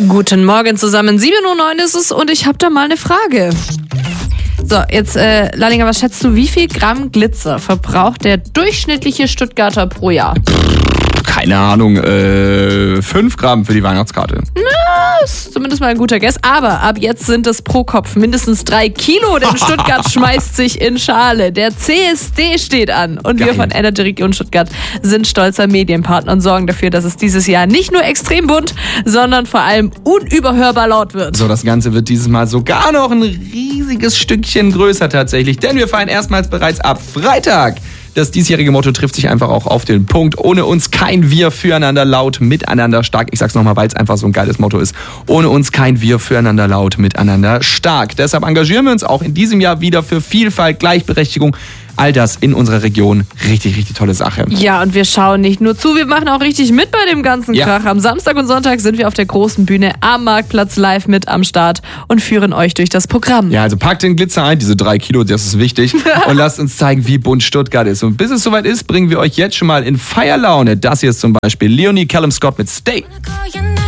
Guten Morgen zusammen, 7:09 Uhr ist es und ich habe da mal eine Frage. So, jetzt, Lallinger, was schätzt du, wie viel Gramm Glitzer verbraucht der durchschnittliche Stuttgarter pro Jahr? Keine Ahnung, 5 Gramm für die Weihnachtskarte. Ist zumindest mal ein guter Guess. Aber ab jetzt sind es pro Kopf mindestens 3 Kilo, denn Stuttgart schmeißt sich in Schale. Der CSD steht an. Und Geil. wir von Energy Region Stuttgart sind stolzer Medienpartner und sorgen dafür, dass es dieses Jahr nicht nur extrem bunt, sondern vor allem unüberhörbar laut wird. So, das Ganze wird dieses Mal sogar noch ein riesiges Stückchen größer tatsächlich, denn wir feiern erstmals bereits ab Freitag. Das diesjährige Motto trifft sich einfach auch auf den Punkt. Ohne uns kein Wir, füreinander laut, miteinander stark. Ich sag's nochmal, weil es einfach so ein geiles Motto ist. Ohne uns kein Wir, füreinander laut, miteinander stark. Deshalb engagieren wir uns auch in diesem Jahr wieder für Vielfalt, Gleichberechtigung. All das in unserer Region. Richtig, richtig tolle Sache. Ja, und wir schauen nicht nur zu, wir machen auch richtig mit bei dem ganzen Krach. Am Samstag und Sonntag sind wir auf der großen Bühne am Marktplatz live mit am Start und führen euch durch das Programm. Ja, also packt den Glitzer ein, diese 3 Kilo, das ist wichtig. Und lasst uns zeigen, wie bunt Stuttgart ist. Und bis es soweit ist, bringen wir euch jetzt schon mal in Feierlaune. Das hier ist zum Beispiel Leonie Callum Scott mit Stay.